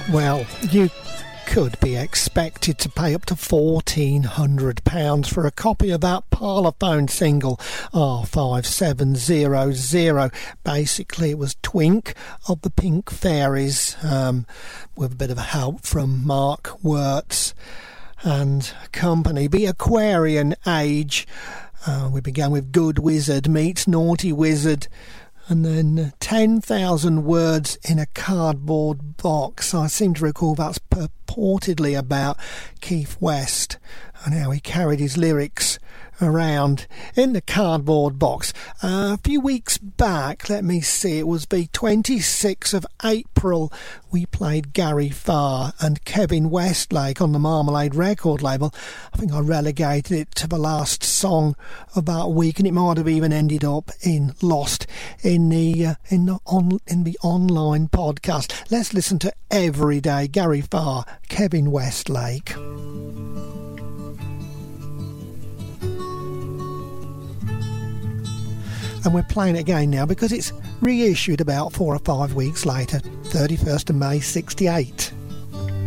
Well, you could be expected to pay up to £1,400 for a copy of that Parlophone single, R5700. Basically, it was Twink of the Pink Fairies, with a bit of help from Mark Wirtz and company. The Aquarian Age. We began with Good Wizard meets Naughty Wizard, and then 10,000 Words in a Cardboard Box. I seem to recall that's purportedly about Keith West and how he carried his lyrics around in the cardboard box. A few weeks back, let me see, it was the 26th of April, we played Gary Farr and Kevin Westlake on the Marmalade record label. I think I relegated it to the last song of that week, and it might have even ended up in Lost in the online podcast. Let's listen to Everyday, Gary Farr, Kevin Westlake. And we're playing it again now because it's reissued about 4 or 5 weeks later, 31st of May 68.